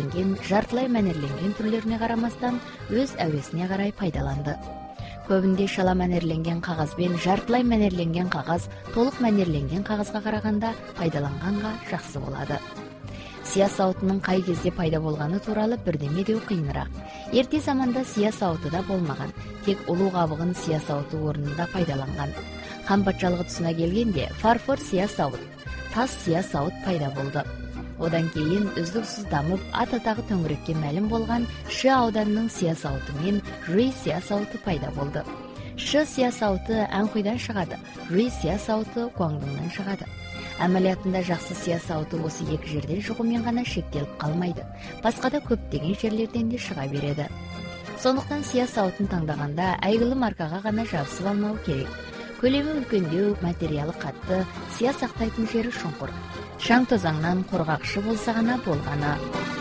манерленген, жартылай манерленген түрлөрүнө карамастан өз әуесине карай пайдаланды. Көбүндө шала манерленген кагаз бен жартылай манерленген кагаз толук манерленген кагазга караганда пайдаланганга жакшы болот. Сыя сабытынын кай кезде пайда болгону тууралуу бирдеме дөө кыйыныраак. Эрте заманда сыя сабыты да болмаган, тек улуу кабыгын сыя сабыты ордунда пайдаланган. Хан патшалыгы тусуна келгенде фарфор сыя сабыт, тас сыя сабыт пайда болду. Одан кийин үздүксүз дамып, ат-атагы төңүрөккө маалым болган Шы ауданынын сыя сабыты менен Жуй сыя сабыты пайда болду. Шы сыя сабыты Анхуйдан чыгады, Жуй сыя сабыты Гуандоңдон чыгады. Амалиятында жакшы сыя сабыты осы эки жерден чыгуу менен гана шектелип калмайды. Башка да көптөгөн жерлерден да чыга береді. Сондуктан сыя сабытын таңдаганда айгылы маркага гана жабысып алмау керек. Көлөмү үлкөндүү, материалы катты, сыя сактайтын жери чуңкур. Шаң тозаңнан коргакшы болса гана болганы.